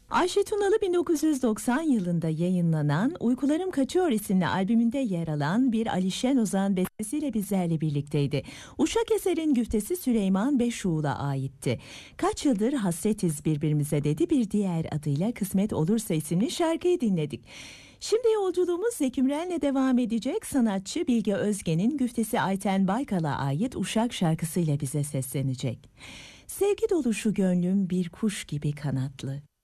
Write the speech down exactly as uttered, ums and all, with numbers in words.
Ayşe Tunalı bin dokuz yüz doksan yılında yayınlanan Uykularım Kaçıyor isimli albümünde yer alan bir Ali Şen Ozan bestesiyle bizlerle birlikteydi. Uşak eserin güftesi Süleyman Beşuğlu'na aitti. Kaç yıldır hasretiz birbirimize dedi, bir diğer adıyla Kısmet Olursa isimli şarkıyı dinledik. Şimdi yolculuğumuz Zeki Müren'le devam edecek. Sanatçı Bilge Özgen'in güftesi Ayten Baykal'a ait Uşak şarkısıyla bize seslenecek. Sevgi dolu şu gönlüm bir kuş gibi kanatlı.